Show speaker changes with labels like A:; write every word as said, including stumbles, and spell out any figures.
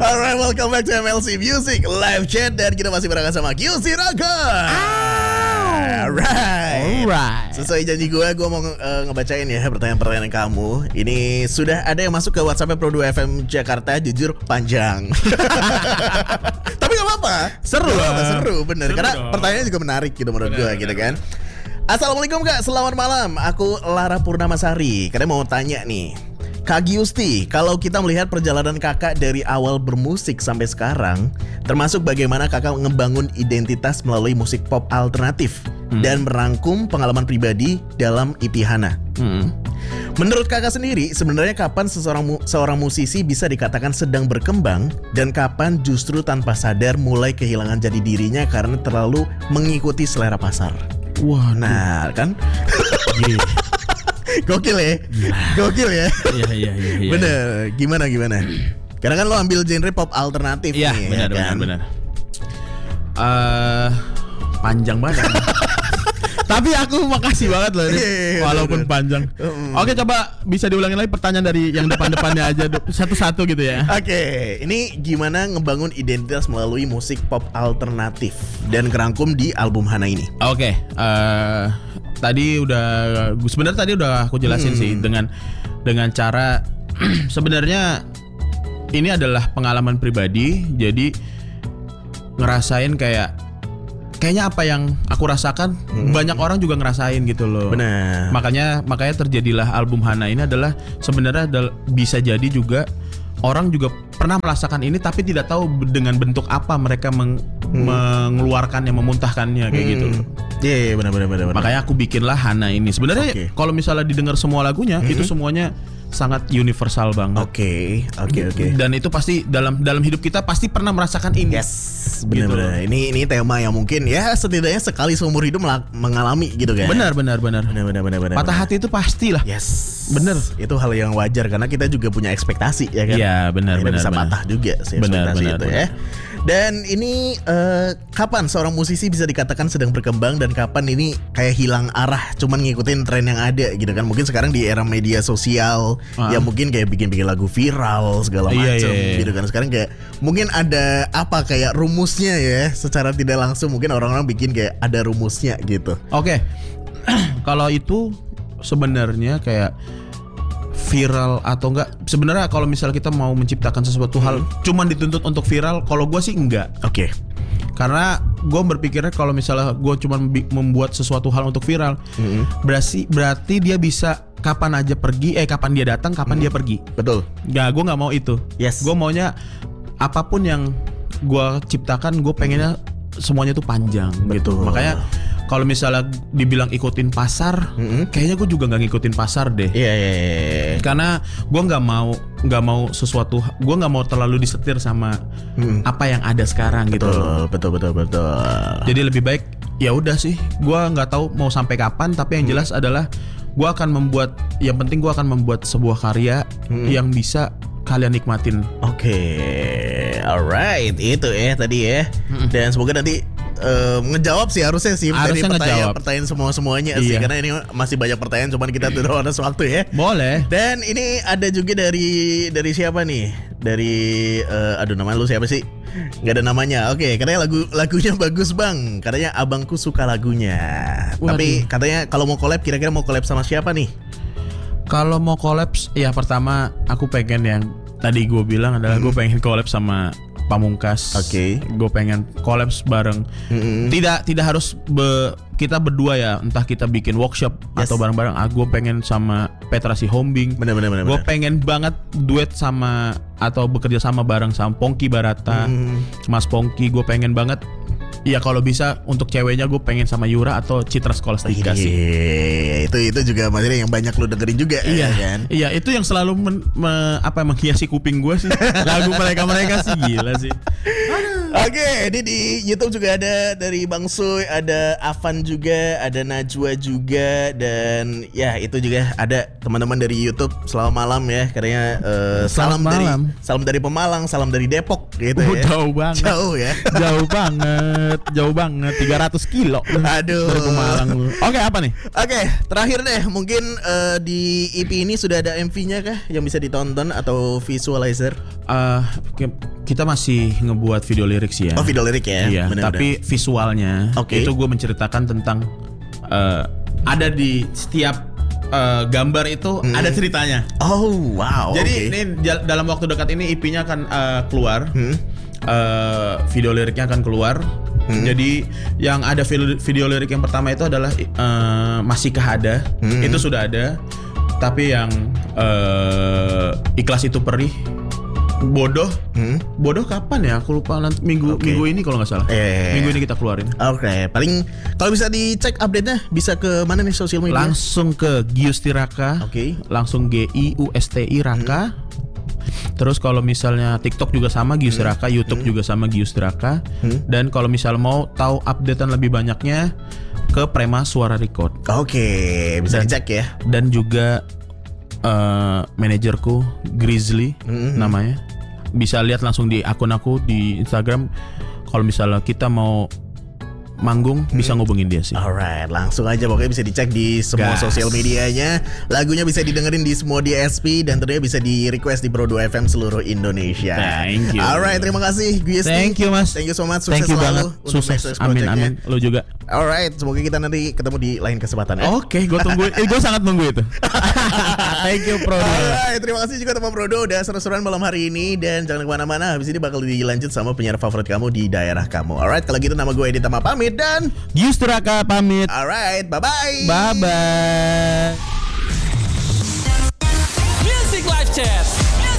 A: Alright, welcome back to M L C Music Live Chat. Dan kita masih berangkat sama Q C Raga. Alright.
B: Alright.
A: Sesuai janji gue, gue mau uh, ngebacain ya pertanyaan-pertanyaan kamu. Ini sudah ada yang masuk ke WhatsApp Pro dua F M Jakarta. Jujur panjang. Tapi gak apa-apa. Seru gak apa-apa, seru bener. Seru Karena dong. Pertanyaannya juga menarik gitu menurut gue gitu kan. Assalamualaikum Kak, selamat malam. Aku Lara Purnamasari. Kadang mau tanya nih, Kak Giusti, kalau kita melihat perjalanan kakak dari awal bermusik sampai sekarang, termasuk bagaimana kakak ngebangun identitas melalui musik pop alternatif hmm. dan merangkum pengalaman pribadi dalam I P Hana. Hmm. Menurut kakak sendiri, sebenarnya kapan seseorang mu- seorang musisi bisa dikatakan sedang berkembang dan kapan justru tanpa sadar mulai kehilangan jati dirinya karena terlalu mengikuti selera pasar?
B: Wah,
A: nah kan? Yeah. Gokil ya, gila. Gokil ya.
B: Iya iya iya. Ya.
A: Bener. Gimana gimana? Karena kan lo ambil genre pop alternatif
B: ya,
A: nih.
B: Benar,
A: ya kan?
B: benar benar. Uh, panjang banget. Tapi aku makasih banget loh ini, walaupun panjang. Oke, coba bisa diulangin lagi pertanyaan dari yang depan-depannya aja satu-satu gitu ya.
A: Oke, ini gimana ngebangun identitas melalui musik pop alternatif dan kerangkum di album Hana ini?
B: Oke, uh, tadi udah sebenarnya tadi udah aku jelasin hmm. sih dengan dengan cara sebenarnya ini adalah pengalaman pribadi, jadi ngerasain kayak kayaknya apa yang aku rasakan hmm. banyak orang juga ngerasain gitu loh.
A: Benar.
B: Makanya makanya terjadilah album Hana ini adalah sebenarnya adalah, bisa jadi juga orang juga pernah merasakan ini tapi tidak tahu dengan bentuk apa mereka meng, hmm. mengeluarkannya, memuntahkannya kayak hmm. gitu.
A: Iya, yeah, benar benar benar.
B: Makanya aku bikinlah Hana ini. Sebenarnya okay. kalau misalnya didengar semua lagunya hmm. itu semuanya sangat universal banget.
A: Oke, okay. oke, okay, oke. Okay.
B: Dan itu pasti dalam dalam hidup kita pasti pernah merasakan ini.
A: Yes, benar-benar. Gitu. Ini ini tema yang mungkin ya setidaknya sekali seumur hidup mengalami gitu kan.
B: Benar, benar, benar.
A: Benar, benar, benar, benar.
B: Patah hati itu pastilah.
A: Yes.
B: Benar.
A: Itu hal yang wajar karena kita juga punya ekspektasi ya kan.
B: Iya, benar,
A: kita
B: benar.
A: Bisa
B: benar.
A: patah juga sih
B: benar,
A: ekspektasi
B: benar,
A: itu
B: benar.
A: ya. Dan ini uh, kapan seorang musisi bisa dikatakan sedang berkembang dan kapan ini kayak hilang arah cuman ngikutin tren yang ada gitu kan. Mungkin sekarang di era media sosial ah. ya mungkin kayak bikin-bikin lagu viral segala macam iya, iya, iya. gitu kan. Sekarang kayak mungkin ada apa kayak rumusnya ya, secara tidak langsung mungkin orang-orang bikin kayak ada rumusnya gitu.
B: Oke. Okay. Kalau itu sebenarnya kayak viral atau enggak, sebenarnya kalau misalnya kita mau menciptakan sesuatu hmm. hal cuman dituntut untuk viral, kalau gue sih enggak.
A: Oke. Okay.
B: Karena gue berpikirnya kalau misalnya gue cuman membuat sesuatu hal untuk viral, hmm. berarti berarti dia bisa kapan aja pergi, eh kapan dia datang, kapan hmm. dia pergi.
A: Betul.
B: Nggak, gue nggak mau itu.
A: Yes.
B: Gue maunya apapun yang gue ciptakan, gue pengennya semuanya tuh panjang. Betul. Gitu. Makanya kalau misalnya dibilang ikutin pasar, mm-hmm. kayaknya gue juga nggak ngikutin pasar deh.
A: Iya yeah, iya. Yeah, yeah.
B: Karena gue nggak mau nggak mau sesuatu, gue nggak mau terlalu disetir sama mm. apa yang ada sekarang
A: betul,
B: gitu.
A: Betul betul betul.
B: Jadi lebih baik ya udah sih, gue nggak tahu mau sampai kapan, tapi yang jelas mm. adalah gue akan membuat, yang penting gue akan membuat sebuah karya mm. yang bisa kalian nikmatin.
A: Oke, okay. Alright, itu ya tadi ya. Mm. Dan semoga nanti Uh, ngejawab sih harusnya sih
B: harusnya
A: dari pertanyaan,
B: ngejawab.
A: pertanyaan semua-semuanya iya. sih. Karena ini masih banyak pertanyaan, cuman kita tidak ada waktu ya.
B: Boleh.
A: Dan ini ada juga dari dari siapa nih? Dari uh, aduh nama lu siapa sih? Gak ada namanya. Oke, okay, katanya lagu lagunya bagus bang. Katanya abangku suka lagunya. Waduh. Tapi katanya kalau mau collab, kira-kira mau collab sama siapa nih?
B: Kalau mau collab, ya pertama aku pengen yang tadi gue bilang adalah hmm. gue pengen collab sama Pamungkas.
A: Oke. Okay.
B: Gue pengen collab bareng. Mm-hmm. Tidak tidak harus be, kita berdua ya. Entah kita bikin workshop yes. atau bareng-bareng. Ah, gue pengen sama Petra Sihombing.
A: Bener-bener.
B: Gue pengen banget duet sama atau bekerja sama bareng sama Pongki Barata, mm. Mas Pongki. Gue pengen banget. Ya kalau bisa untuk ceweknya gue pengen sama Yura atau Citra Scholastika sih.
A: Itu itu juga materi yang banyak lu dengerin juga.
B: Iya
A: ya kan.
B: Iya itu yang selalu men, me, apa menghiasi kuping gue sih. Lagu mereka mereka sih gila sih.
A: Oke, okay, ini di YouTube juga ada dari Bang Suy, ada Avan juga, ada Najwa juga, dan ya itu juga ada teman-teman dari YouTube. Selamat malam ya, katanya uh, salam dari
B: malam.
A: salam dari Pemalang, salam dari Depok gitu
B: uh,
A: ya.
B: Jauh banget.
A: Jauh ya.
B: Jauh banget, jauh banget, tiga ratus kilo.
A: Aduh.
B: Dari Pemalang lu. Oke, okay, apa nih?
A: Oke, okay, terakhir deh, mungkin uh, di E P ini sudah ada M V-nya kah yang bisa ditonton atau visualizer?
B: Uh, kita masih ngebuat video lirik sih ya.
A: Oh, video lirik ya.
B: Iya,
A: bener-bener.
B: tapi visualnya
A: Oke.
B: itu gue menceritakan tentang uh, ada di setiap uh, gambar itu
A: Hmm.
B: ada ceritanya.
A: Oh, wow.
B: Jadi
A: oke.
B: ini jal- dalam waktu dekat ini E P-nya akan uh, keluar.
A: Hmm.
B: Uh, video liriknya akan keluar.
A: Hmm.
B: Jadi yang ada video, video lirik yang pertama itu adalah uh, Masihkah Ada.
A: Hmm.
B: Itu sudah ada. Tapi yang uh, Ikhlas Itu Perih, Bodoh,
A: Hmm.
B: Bodoh kapan ya? Aku lupa nanti minggu
A: Oke.
B: minggu ini kalau nggak salah.
A: Eh.
B: Minggu ini kita keluarin.
A: Oke, paling kalau bisa dicek update-nya bisa ke mana nih sosial media?
B: Langsung ke Giusti Raka.
A: Oke.
B: Langsung G I U S T I Raka. Terus kalau misalnya TikTok juga sama Giusti Raka, YouTube juga sama Giusti Raka.
A: Hmm.
B: Dan kalau misal mau tahu updatean lebih banyaknya ke Prema Suara Record.
A: Oke, bisa
B: Dan-
A: dicek ya.
B: Dan juga eh, manajerku Grizzly
A: Mhm.
B: namanya. Bisa lihat langsung di akun aku di Instagram. Kalau misalnya kita mau manggung bisa ngubungin dia sih.
A: Alright, langsung aja pokoknya bisa dicek di semua
B: Gas.
A: sosial medianya. Lagunya bisa didengerin di semua D S P dan tentunya bisa di request di Pro dua F M seluruh Indonesia.
B: Thank you.
A: Alright, terima kasih Giusti.
B: Thank you, Mas.
A: Thank you so much. Sukses
B: Thank you
A: selalu
B: banget.
A: untuk
B: Sukses.
A: next next
B: Amin
A: project-nya.
B: amin. Lu juga.
A: Alright, semoga kita nanti ketemu di lain kesempatan ya.
B: Oke, gue tunggu. Eh, gue sangat nunggu itu. Thank you, Bro.
A: Alright, terima kasih juga teman Prodo udah seru-seruan malam hari ini. Dan jangan kemana-mana, habis ini bakal dilanjut sama penyiar favorit kamu di daerah kamu. Alright, kalau gitu nama gue Edi Tama pamit dan
B: Giusti Raka pamit.
A: alright, bye-bye.
B: Bye bye.
C: Music Live Chat.